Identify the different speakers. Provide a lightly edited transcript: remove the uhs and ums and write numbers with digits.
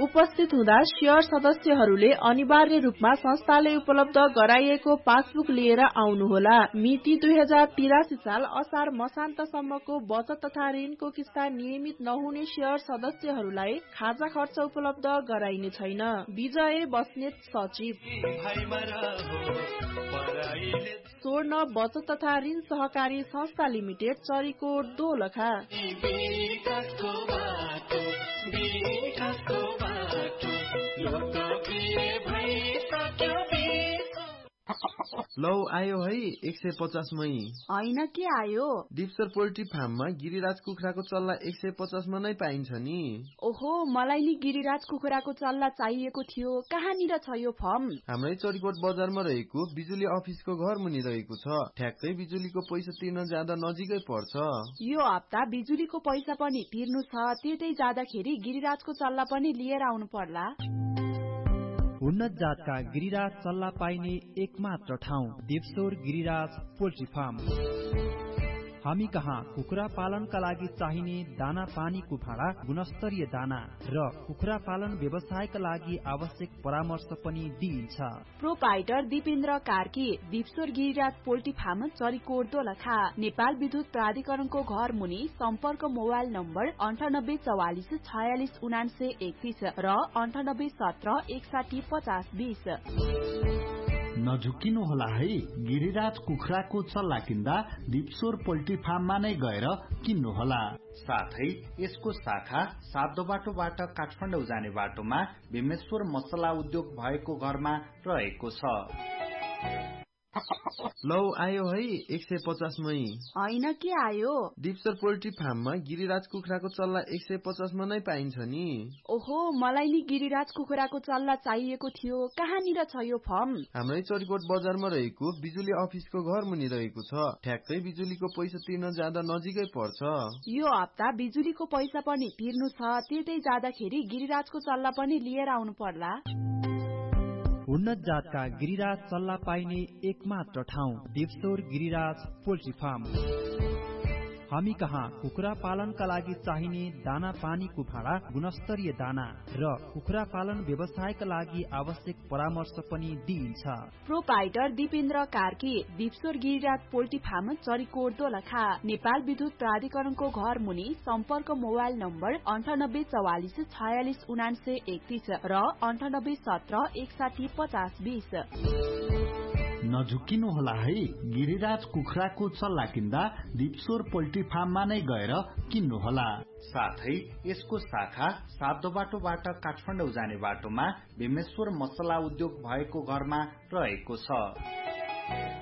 Speaker 1: उपस्थित हुँदा शेयर सदस्यहरूले अनिवार्य रूपमा संस्थाले उपलब्ध गराइएको पासबुक लिएर आउनुहोला। मिति 2083 साल असार मसान्तसम्मको बचत तथा ऋणको किस्ता नियमित नहुने शेयर सदस्यहरूलाई खाजा खर्च उपलब्ध गराइने छैन। विजय बस्नेत, सचिव, स्वर्ण बचत तथा ऋण सहकारी संस्था लिमिटेड, चरीकोट, दोलखा।
Speaker 2: लौ आयो है 150 मै।
Speaker 3: हैन के आयो?
Speaker 2: डिप्सर पोल्ट्री फार्ममा गिरिराज कुखुराको चल्ला 150 मा नै पाइन्छ नि।
Speaker 3: ओहो, मलाई नि गिरिराज कुखुराको चल्ला चाहिएको थियो। कहाँनिर छ यो फर्म?
Speaker 2: हाम्रै चरीकोट बजारमा रहेको बिजुली अफिसको घर मुनि रहेको छ। ठ्याक्कै बिजुलीको पैसा तिर्न जाँदा नजिकै पर्छ।
Speaker 3: यो हप्ता बिजुलीको पैसा पनि तिर्नु छ। त्यतै जाँदाखेरि गिरिराजको चल्ला पनि लिएर आउनु पर्ला।
Speaker 4: उन्नत जातका गिरिराज चल्ला पाइने एकमात्र ठाउँ देवसोर गिरिराज पोल्ट्री फार्म। हामी कहाँ कुखुरा पालनका लागि चाहिने दाना पानीको भाडा, गुणस्तरीय दाना र कुखुरा पालन व्यवसायका लागि आवश्यक परामर्श पनि दिइन्छ।
Speaker 3: Proprietor Dipendra Karki, दिपसोर Giriraj poultry farm, Charikot, Dolakha. Nepal विद्युत प्राधिकरणको घर मुनि। सम्पर्क मोबाइल नम्बर 9844 46 99 31 र 98 17 61 50 20।
Speaker 5: नझुकिनुहोला है, गिरिराज कुखुराको चल्ला किन्दा दिपसोर पोल्ट्री फार्ममा नै गएर किन्नुहोला। साथै यसको शाखा सातो बाटोबाट काठमाडौँ जाने बाटोमा भीमेश्वर मसला उद्योग भएको घरमा रहेको छ।
Speaker 2: लौ आयो है 150 मै।
Speaker 3: हैन के आयो?
Speaker 2: डिप्सर पोल्ट्री फार्ममा गिरिराज कुखुराको चल्ला 150 मा नै पाइन्छ नि।
Speaker 3: ओहो, मलाई नि गिरिराज कुखुराको चल्ला चाहिएको थियो। कहाँनिर छ यो फर्म?
Speaker 2: हाम्रै चरीकोट बजारमा रहेको बिजुली अफिसको घर मुनि रहेको छ। ठ्याक्कै बिजुलीको पैसा तिर्न जाँदा नजिकै पर्छ।
Speaker 3: यो हप्ता बिजुलीको पैसा पनि तिर्नु छ। त्यतै जाँदाखेरि गिरिराजको चल्ला पनि लिएर आउनु पर्ला।
Speaker 4: उन्नत जातका गिरिराज चल्ला पाइने एकमात्र ठाउँ देवसोर गिरिराज पोल्ट्री फार्म। हामी कहाँ कुखुरा पालनका लागि चाहिने दाना पानीको भाडा, गुणस्तरीय दाना र कुखुरा पालन व्यवसायका लागि आवश्यक परामर्श पनि दिइन्छ।
Speaker 3: Proprietor Dipendra Karki, दिपसोर Giriraj poultry farm, Charikot, Dolakha. Nepal विद्युत प्राधिकरणको घर मुनि। सम्पर्क मोबाइल नम्बर 98 44 46 99 31 र 98 17 61 50 20।
Speaker 5: नझुकिनुहोला है, गिरिराज कुखुराको चल्ला किन्दा दिपसोर पोल्ट्री फार्ममा नै गएर किन्नुहोला। साथै यसको शाखा सातो बाटोबाट काठमाडौँ जाने बाटोमा भीमेश्वर मसला उद्योग भएको घरमा रहेको छ।